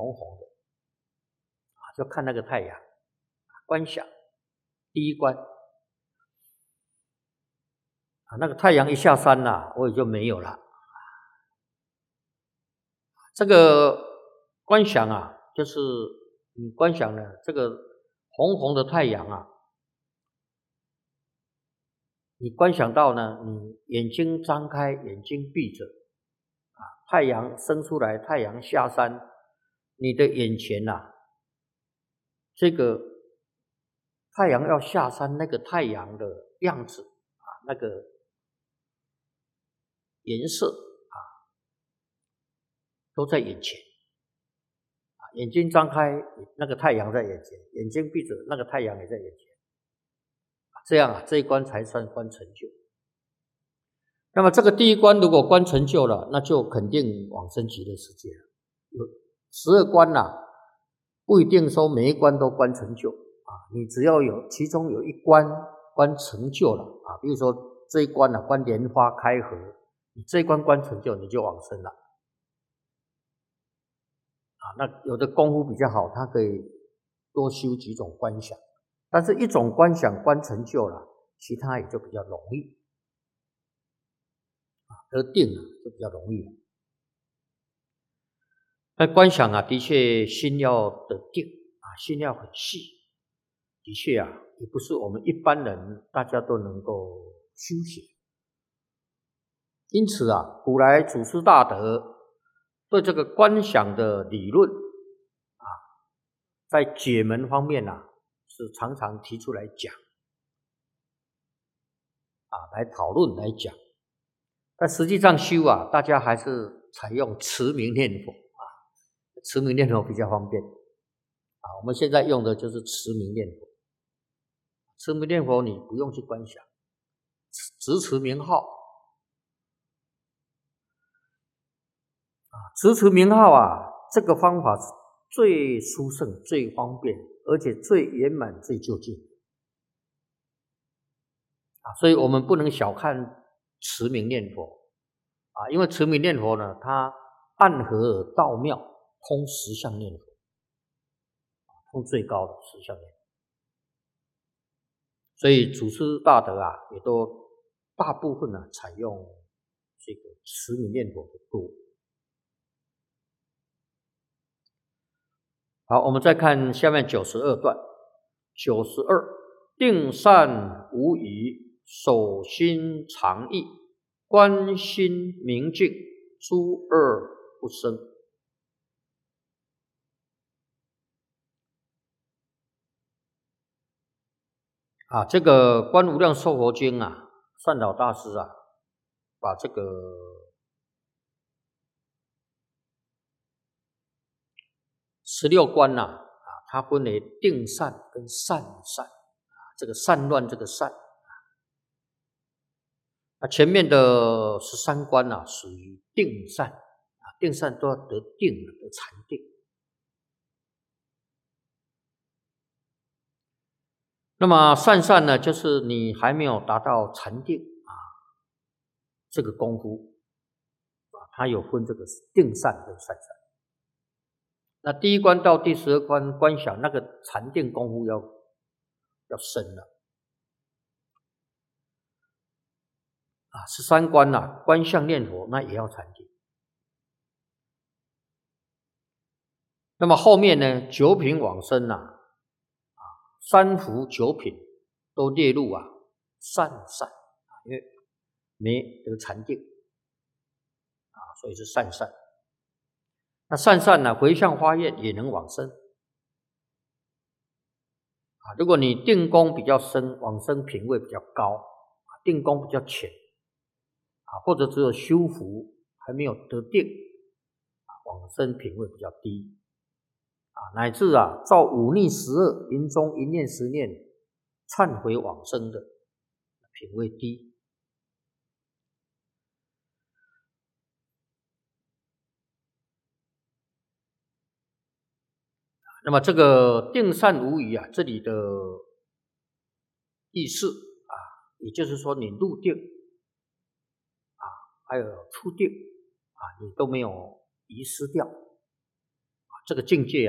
红红的就看那个太阳，观想第一关那个太阳一下山我也就没有了。这个观想就是你观想呢这个红红的太阳你观想到呢，你眼睛张开，眼睛闭着太阳升出来，太阳下山，你的眼前这个太阳要下山，那个太阳的样子那个颜色都在眼前眼睛张开，那个太阳在眼前，眼睛闭着，那个太阳也在眼前这样这一关才算观成就。那么这个第一关如果观成就了，那就肯定往生极乐世界了。有12关不一定说每一关都观成就你只要有其中有一关观成就了比如说这一关观莲花开合，你这一关观成就，你就往生了那有的功夫比较好，他可以多修几种观想，但是一种观想观成就了，其他也就比较容易得定就比较容易了。那观想的确心要得定心要很细，的确也不是我们一般人大家都能够修行。因此古来祖师大德对这个观想的理论在解门方面是常常提出来讲来讨论来讲。但实际上修大家还是采用持名念佛持名念佛比较方便我们现在用的就是持名念佛。持名念佛你不用去观想，直持名号直持名号这个方法是最殊胜最方便而且最圆满最究竟所以我们不能小看持名念佛因为持名念佛呢，它暗合道妙，通实相念佛通最高的实相念佛。所以祖师大德也都大部分采用这个持名念佛的多。好，我们再看下面92段。92，定善无疑，守心常意，观心明净，诸恶不生。这个《观无量寿佛经》善导大师把这个16观它分为定善跟善善这个善乱这个善前面的13关属于定善定善都要得定得禅定。那么善善呢，就是你还没有达到禅定这个功夫它有分这个定善跟善善。那第一关到第12关观想那个禅定功夫要深了13关观相念佛那也要禅定。那么后面呢9品往生3福9品都列入善善因为没得禅定所以是善善。那善善回向发愿也能往生如果你定功比较深，往生品位比较高定功比较浅或者只有修福还没有得定往生品位比较低乃至造五逆十恶，临终一念十念忏悔往生的品位低。那么这个定善无疑这里的意思也就是说你入定还有出定你都没有遗失掉这个境界